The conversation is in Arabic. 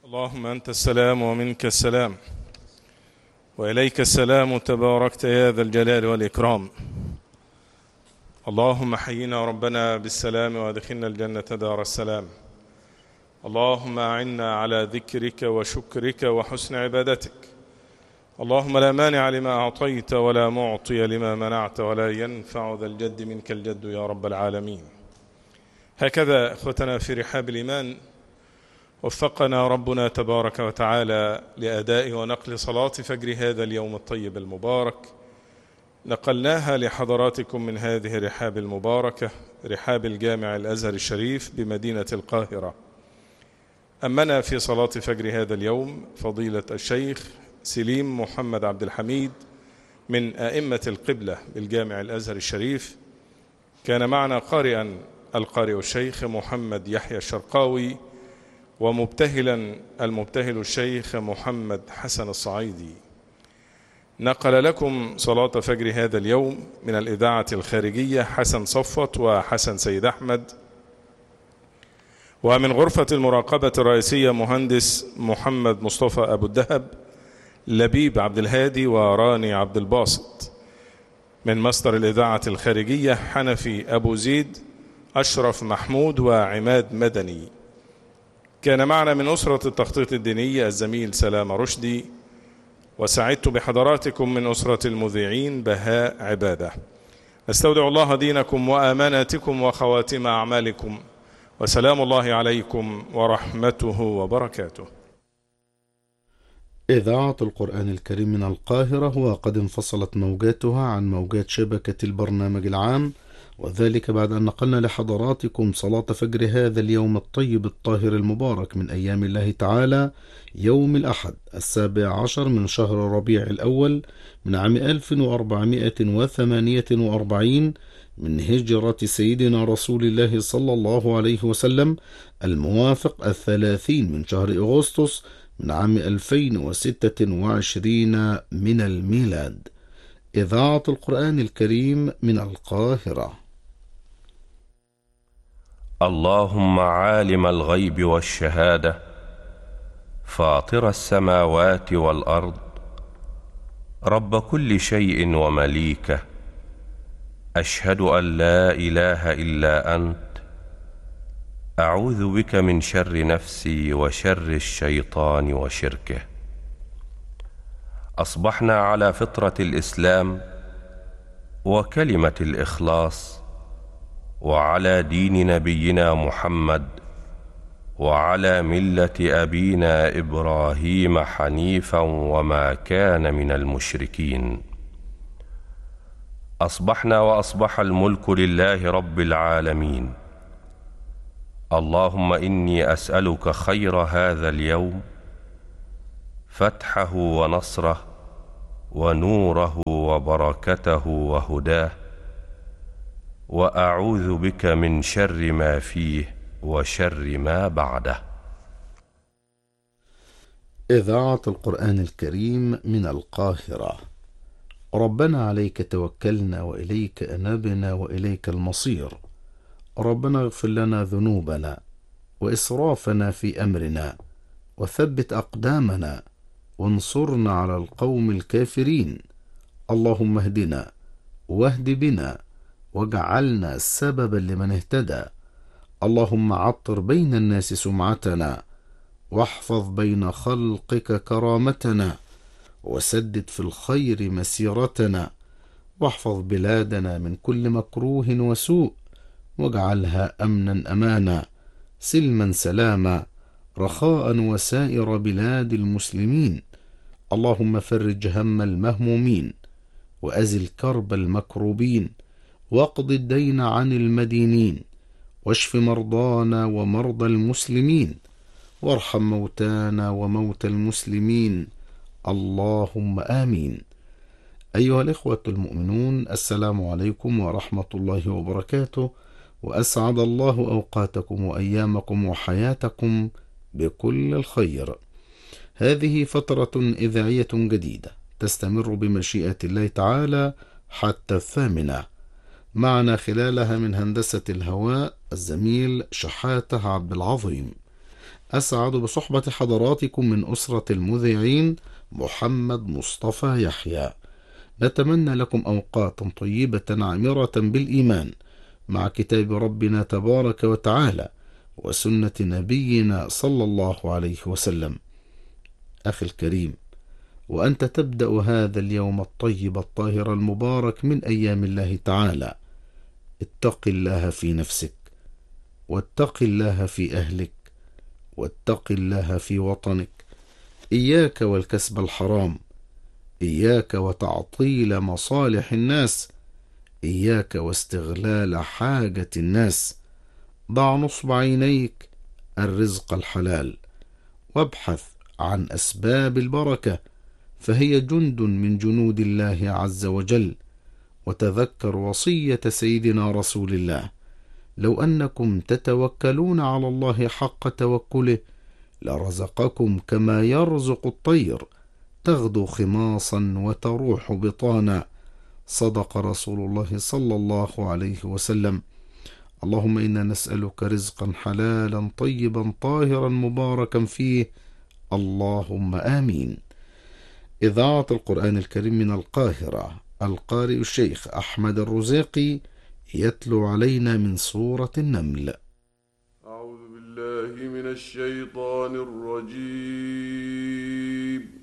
اللهم أنت السلام ومنك السلام وإليك السلام، تباركت يا ذا الجلال والإكرام. اللهم حينا ربنا بالسلام وادخلنا الجنة دار السلام. اللهم أعنا على ذكرك وشكرك وحسن عبادتك. اللهم لا مانع لما أعطيت ولا معطي لما منعت ولا ينفع ذا الجد منك الجد يا رب العالمين. هكذا أخوتنا في رحاب الإيمان وفقنا ربنا تبارك وتعالى لأداء ونقل صلاة فجر هذا اليوم الطيب المبارك. نقلناها لحضراتكم من هذه الرحاب المباركة، رحاب الجامع الأزهر الشريف بمدينة القاهرة. أمنا في صلاة فجر هذا اليوم فضيلة الشيخ سليم محمد عبد الحميد من أئمة القبلة بالجامع الأزهر الشريف. كان معنا قارئا القارئ الشيخ محمد يحيى الشرقاوي، ومبتهلا المبتهل الشيخ محمد حسن الصعيدي. نقل لكم صلاة فجر هذا اليوم من الإذاعة الخارجية حسن صفوت وحسن سيد أحمد، ومن غرفة المراقبة الرئيسية مهندس محمد مصطفى أبو الدهب، لبيب عبد الهادي وراني عبد الباسط. من مصدر الإذاعة الخارجية حنفي أبو زيد، أشرف محمود وعماد مدني. كان معنا من أسرة التخطيط الديني الزميل سلام رشدي، وسعدت بحضراتكم من أسرة المذيعين بهاء عبادة. نستودع الله دينكم وأماناتكم وخواتم أعمالكم، وسلام الله عليكم ورحمته وبركاته. إذاعة القرآن الكريم من القاهرة، وقد انفصلت موجاتها عن موجات شبكة البرنامج العام، وذلك بعد أن نقلنا لحضراتكم صلاة فجر هذا اليوم الطيب الطاهر المبارك من أيام الله تعالى، يوم الأحد 17 من شهر ربيع الأول من عام 1448 من هجرة سيدنا رسول الله صلى الله عليه وسلم، الموافق 30 من شهر أغسطس من عام 2026 من الميلاد. إذاعة القرآن الكريم من القاهرة. اللهم عالم الغيب والشهادة، فاطر السماوات والأرض، رب كل شيء ومليكه، أشهد أن لا إله إلا أنت، أعوذ بك من شر نفسي وشر الشيطان وشركه. أصبحنا على فطرة الإسلام وكلمة الإخلاص، وعلى دين نبينا محمد، وعلى ملة أبينا إبراهيم حنيفا وما كان من المشركين. أصبحنا وأصبح الملك لله رب العالمين. اللهم إني أسألك خير هذا اليوم، فتحه ونصره ونوره وبركته وهداه، وأعوذ بك من شر ما فيه وشر ما بعده. إذاعة القرآن الكريم من القاهرة. ربنا عليك توكلنا وإليك أنبنا وإليك المصير. ربنا اغفر لنا ذنوبنا وإسرافنا في أمرنا، وثبت أقدامنا وانصرنا على القوم الكافرين. اللهم اهدنا واهد بنا واجعلنا سببا لمن اهتدى. اللهم عطر بين الناس سمعتنا، واحفظ بين خلقك كرامتنا، وسدد في الخير مسيرتنا، واحفظ بلادنا من كل مكروه وسوء، واجعلها أمنا أمانا، سلما سلاما، رخاء وسائر بلاد المسلمين. اللهم فرج هم المهمومين، وأزل كرب المكروبين، واقض الدين عن المدينين، واشف مرضانا ومرضى المسلمين، وارحم موتانا وموتى المسلمين. اللهم آمين. أيها الإخوة المؤمنون، السلام عليكم ورحمة الله وبركاته، وأسعد الله أوقاتكم وأيامكم وحياتكم بكل الخير. هذه فترة إذاعية جديدة تستمر بمشيئة الله تعالى حتى 8. معنا خلالها من هندسة الهواء الزميل شحاتة عبد العظيم. أسعد بصحبة حضراتكم من أسرة المذيعين محمد مصطفى يحيى. نتمنى لكم أوقاتا طيبة عامرة بالإيمان مع كتاب ربنا تبارك وتعالى وسنة نبينا صلى الله عليه وسلم. أخي الكريم، وأنت تبدأ هذا اليوم الطيب الطاهر المبارك من أيام الله تعالى، اتق الله في نفسك، واتق الله في أهلك، واتق الله في وطنك. إياك والكسب الحرام، إياك وتعطيل مصالح الناس، إياك واستغلال حاجة الناس. ضع نصب عينيك الرزق الحلال، وابحث عن أسباب البركة، فهي جند من جنود الله عز وجل. وتذكر وصية سيدنا رسول الله: لو أنكم تتوكلون على الله حق توكله لرزقكم كما يرزق الطير تغدو خماصا وتروح بطانا. صدق رسول الله صلى الله عليه وسلم. اللهم إنا نسألك رزقا حلالا طيبا طاهرا مباركا فيه، اللهم آمين. إذاعة القرآن الكريم من القاهرة، القارئ الشيخ أحمد الرزاقي يتلو علينا من سورة النمل. أعوذ بالله من الشيطان الرجيم.